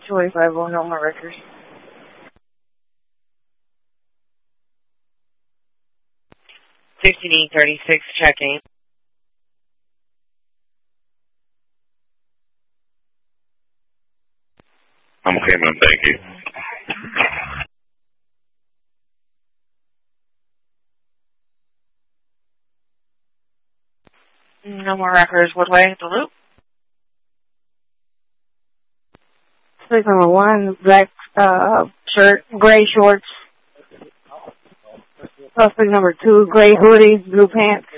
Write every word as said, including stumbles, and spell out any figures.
two eight five oh, no more records. sixteen thirty-six, checking. I'm okay, ma'am. Thank you. No more records. Woodway, the loop. Six number one, black uh, shirt, gray shorts. Suspect number two, gray hoodie, blue pants.